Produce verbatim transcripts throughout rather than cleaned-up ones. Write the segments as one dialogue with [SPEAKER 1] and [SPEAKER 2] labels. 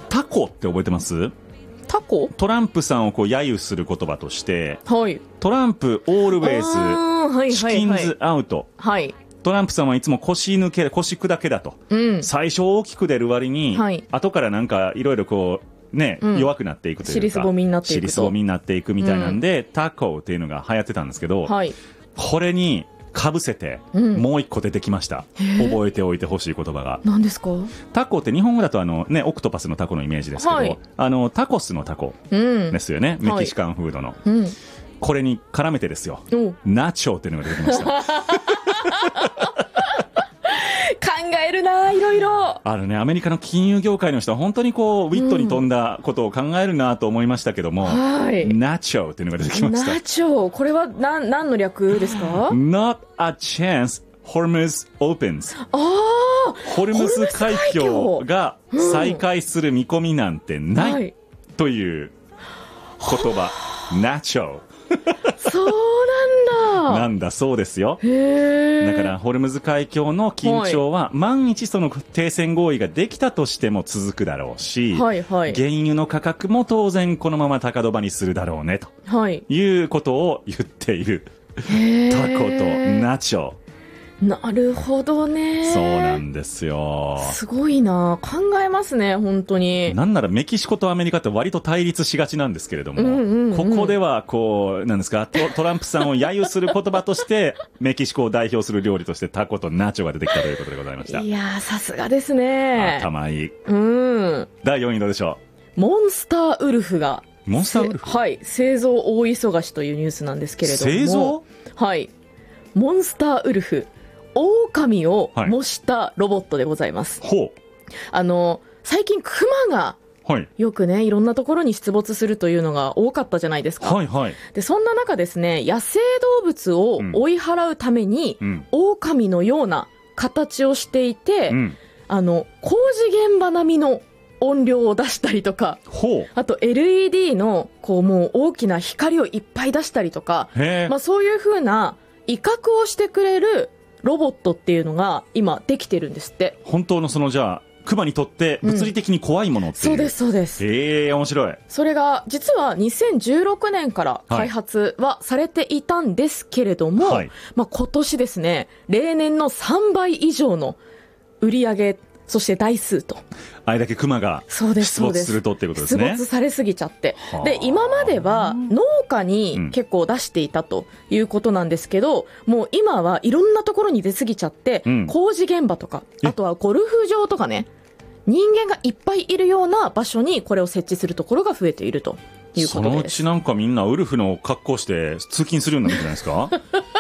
[SPEAKER 1] タコって覚えてます？
[SPEAKER 2] タコ？
[SPEAKER 1] トランプさんをこう揶揄する言葉として、
[SPEAKER 2] はい、
[SPEAKER 1] トランプオールウェイズ、
[SPEAKER 2] はいはいはい、
[SPEAKER 1] チキンズアウト、
[SPEAKER 2] はい、
[SPEAKER 1] トランプさんはいつも腰抜け腰砕けだと、うん、最初大きく出る割に、はい、後からなんかいろいろこうね、うん、弱くなっていくというか、
[SPEAKER 2] 尻すぼみになっていくと、
[SPEAKER 1] 尻すぼみになっていくみたいなんで、うん、タコっていうのが流行ってたんですけど、はい、これにかぶせて、うん、もう一個出てきました。覚えておいてほしい言葉が。
[SPEAKER 2] 何ですか？
[SPEAKER 1] タコって日本語だとあの、ね、オクトパスのタコのイメージですけど、はい、あのタコスのタコですよね、うん、メキシカンフードの、はい、うん、これに絡めてですよ、ナチョっていうのが出てきました
[SPEAKER 2] 考えるないろいろ
[SPEAKER 1] あるね。アメリカの金融業界の人は本当にこうウィットに富んだことを考えるなと思いましたけども、うん、はい、ナチョっていうのが出てきました。
[SPEAKER 2] ナチョ、これは何何の略ですか？
[SPEAKER 1] Not a chance Hormuz opens。 ああ、ホルムズ海峡が再開する見込みなんてない、うん、はい、という言葉、ナチョ
[SPEAKER 2] そうなんだ
[SPEAKER 1] なんだそうですよ。へだからホルムズ海峡の緊張は、はい、万一その停戦合意ができたとしても続くだろうし、はいはい、原油の価格も当然このまま高止まりするだろうねと、はい、いうことを言っているタコとナチョ。
[SPEAKER 2] なるほどね。
[SPEAKER 1] そうなんですよ。
[SPEAKER 2] すごいな、考えますね本当に。
[SPEAKER 1] なんならメキシコとアメリカって割と対立しがちなんですけれども、うんうんうん、ここではこうなんですか、 ト, トランプさんを揶揄する言葉としてメキシコを代表する料理としてタコとナチョが出てきたということでございました。
[SPEAKER 2] いやー、さすがですね。
[SPEAKER 1] 頭いい。
[SPEAKER 2] うん。
[SPEAKER 1] だいよんいどうでしょ
[SPEAKER 2] う。モンスターウルフが
[SPEAKER 1] モンスターウルフ、
[SPEAKER 2] はい、製造大忙しというニュースなんですけれども、
[SPEAKER 1] 製造、
[SPEAKER 2] はい、モンスターウルフ、狼を模したロボットでございます、はい、ほう、あの最近クマがよくね、いろんなところに出没するというのが多かったじゃないですか、はいはい、でそんな中ですね、野生動物を追い払うために、うん、狼のような形をしていて、うん、あの工事現場並みの音量を出したりとか、あと エルイーディー のこうもう大きな光をいっぱい出したりとか、まあ、そういう風な威嚇をしてくれるロボットっていうのが今できてるんですって。
[SPEAKER 1] 本当のそのじゃあクマにとって物理的に怖いものっていう、
[SPEAKER 2] うん、そうですそうです。
[SPEAKER 1] えー、面白い。
[SPEAKER 2] それが実はにせんじゅうろくねんから開発はされていたんですけれども、はい、まあ、今年ですね、例年のさんばい以上の売り上げ、そして台数と、
[SPEAKER 1] あれだけクマが出没するとっていうことですね。
[SPEAKER 2] 出没されすぎちゃって、で今までは農家に結構出していたということなんですけど、うん、もう今はいろんなところに出すぎちゃって、うん、工事現場とか、あとはゴルフ場とかね、人間がいっぱいいるような場所にこれを設置するところが増えているということです。
[SPEAKER 1] そのうちなんかみんなウルフの格好して通勤するようになるんじゃないですか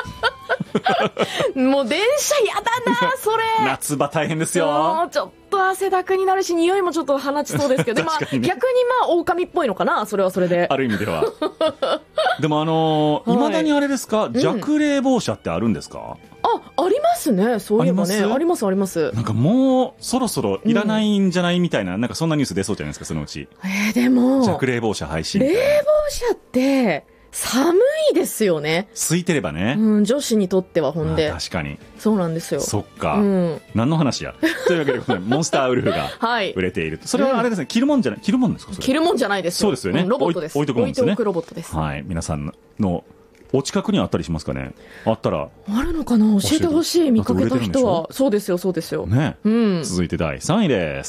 [SPEAKER 2] もう電車やだなそれ
[SPEAKER 1] 夏場大変ですよ。
[SPEAKER 2] もうちょっと汗だくになるし、匂いもちょっと放ちそうですけど、まあ、逆にまあ狼っぽいのかな、それはそれで、
[SPEAKER 1] ある意味ではでもあのー、はい、未だにあれですか、弱冷房車ってあるんですか？
[SPEAKER 2] あ、ありますね、そういえばね、ありますあります。
[SPEAKER 1] なんかもうそろそろいらないんじゃないみたいな、うん、なんかそんなニュース出そうじゃないですか、そのうち。
[SPEAKER 2] えー、でも
[SPEAKER 1] 弱冷房車廃止みたいな。
[SPEAKER 2] 冷房車って寒いですよね。
[SPEAKER 1] 空いてればね、
[SPEAKER 2] うん、女子にとってはほんで、
[SPEAKER 1] 確かに
[SPEAKER 2] そうなんですよ。
[SPEAKER 1] そっか、うん、何の話やというわけでモンスターウルフが売れていると、はい、それはあれですね、着るもんじゃない、着るもんですか？それ着
[SPEAKER 2] るもんじゃないですよ。
[SPEAKER 1] そうですよね、
[SPEAKER 2] うん、ロボットです。
[SPEAKER 1] 置いとくもんですね。
[SPEAKER 2] 置いておくロボットです。
[SPEAKER 1] はい、皆さんのお近くにあったりしますかね？あったら
[SPEAKER 2] あるのかな、教えてほしい。見かけた人は。そうですよそうですよ、ね、うん、
[SPEAKER 1] 続いてだいさんいです。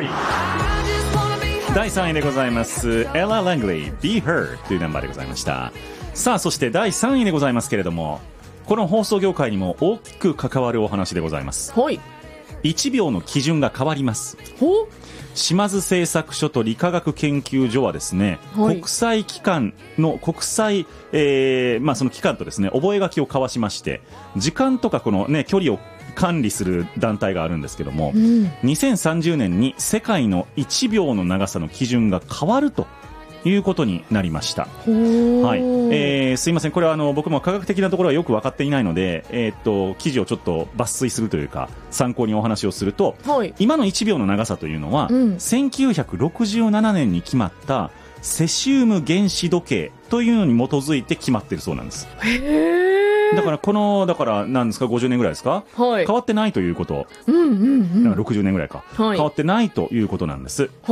[SPEAKER 1] だいさんいでございます。エラ・ラングリー Be Her というナンバーでございました。さあ、そしてだいさんいでございますけれども、この放送業界にも大きく関わるお話でございます。
[SPEAKER 2] はい、
[SPEAKER 1] いちびょうの基準が変わります。
[SPEAKER 2] ほ
[SPEAKER 1] 島津製作所と理化学研究所はですね、はい、国際機関の国際、えーまあ、その機関とですね覚書を交わしまして、時間とかこの、ね、距離を管理する団体があるんですけども、うん、にせんさんじゅうねんに世界のいちびょうの長さの基準が変わるということになりました。はい、えー、すいません、これはあの僕も科学的なところはよく分かっていないので、えー、っと記事をちょっと抜粋するというか参考にお話をすると、はい、今のいちびょうの長さというのは、うん、せんきゅうひゃくろくじゅうななねんに決まったセシウム原子時計というのに基づいて決まっているそうなんです。
[SPEAKER 2] へー、
[SPEAKER 1] だからこのだから何ですか、ごじゅうねんぐらいですか、はい、変わってないということ、
[SPEAKER 2] うんうんうん、
[SPEAKER 1] ろくじゅうねんぐらいか、はい、変わってないということなんです。